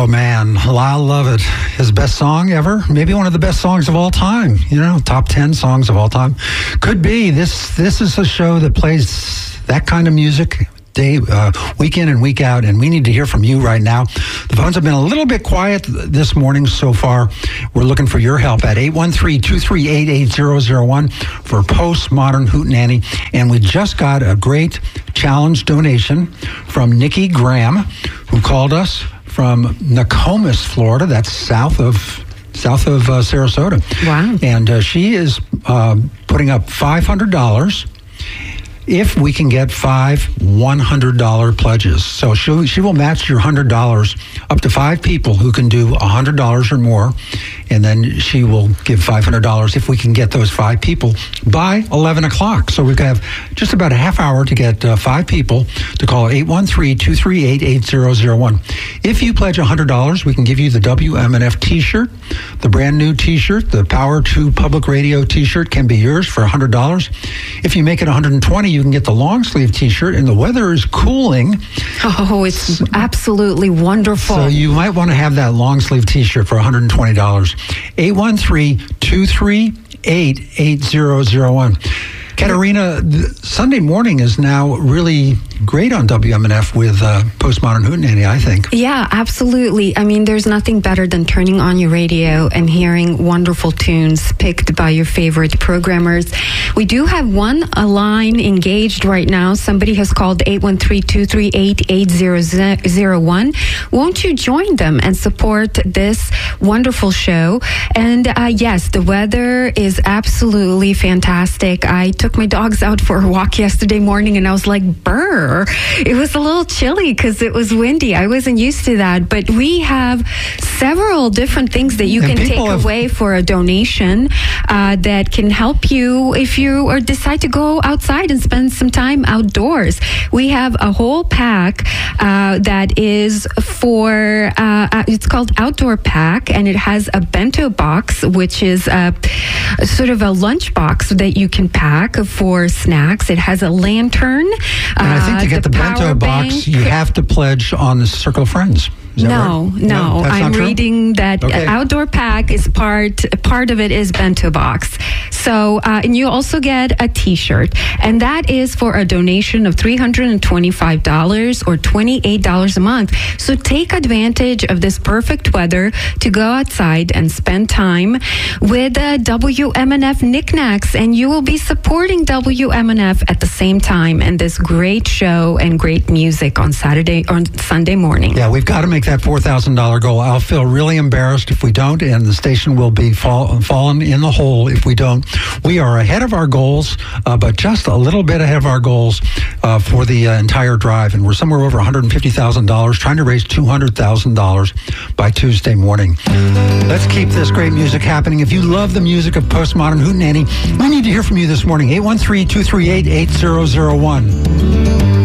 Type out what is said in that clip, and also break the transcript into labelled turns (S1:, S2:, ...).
S1: Oh man, I love it. His best song ever, maybe one of the best songs of all time. Top 10 songs of all time. Could be. This is a show that plays that kind of music week in and week out, and we need to hear from you right now. The phones have been a little bit quiet this morning so far. We're looking for your help at 813-238-8001 for Postmodern Hootenanny. And we just got a great challenge donation from Nikki Graham, who called us from Nokomis, Florida. That's south of Sarasota.
S2: Wow.
S1: And she is putting up $500 if we can get 5 $100 pledges. So she will match your $100 up to 5 people who can do $100 or more, and then she will give $500 if we can get those 5 people by 11 o'clock. So we have just about a half hour to get 5 people to call 813-238-8001. If you pledge $100, we can give you the WMNF t-shirt, the brand new t-shirt, the Power 2 Public Radio t-shirt can be yours for $100. If you make it $120, you can get the long sleeve t-shirt, and the weather is cooling.
S2: Oh, it's absolutely wonderful.
S1: So you might want to have that long sleeve t-shirt for $120. 813-238-8001. Katerina, Sunday morning is now really great on WMNF with Postmodern Hootenanny, I think.
S2: Yeah, absolutely. I mean, there's nothing better than turning on your radio and hearing wonderful tunes picked by your favorite programmers. We do have one line engaged right now. Somebody has called 813-238-8001. Won't you join them and support this wonderful show? And yes, the weather is absolutely fantastic. I took my dogs out for a walk yesterday morning, and I was like, brr. It was a little chilly because it was windy. I wasn't used to that. But we have several different things that you can take away for a donation that can help you if you decide to go outside and spend some time outdoors. We have a whole pack that is for, it's called Outdoor Pack, and it has a bento box, which is sort of a lunch box that you can pack for snacks. It has a lantern.
S1: And I think to get the bento box, you have to pledge on the Circle of Friends.
S2: No, I'm reading that Outdoor Pack is part of it is bento box. So, and you also get a t-shirt, and that is for a donation of $325 or $28 a month. So take advantage of this perfect weather to go outside and spend time with WMNF knickknacks, and you will be supporting WMNF at the same time and this great show and great music on Sunday morning.
S1: Yeah, we've got to make that $4,000 goal. I'll feel really embarrassed if we don't, and the station will be fallen in the hole if we don't. We are ahead of our goals, but just a little bit ahead of our goals for the entire drive, and we're somewhere over $150,000, trying to raise $200,000 by Tuesday morning. Let's keep this great music happening. If you love the music of Postmodern Hootenanny, we need to hear from you this morning. 813-238-8001.